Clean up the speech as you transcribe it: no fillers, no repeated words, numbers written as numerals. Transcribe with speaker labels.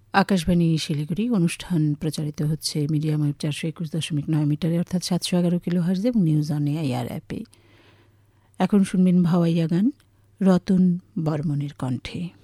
Speaker 1: আকাশবাণী শিলিগুড়ি। অনুষ্ঠান প্রচারিত হচ্ছে মিডিয়াম ওয়েভ 421.9 মিটারে অর্থাৎ 711 কিলোহার্জ এবং নিউজ অন এআইআর অ্যাপে। এখন শুনবেন ভাওয়াইয়া গান রতন বর্মনের কণ্ঠে।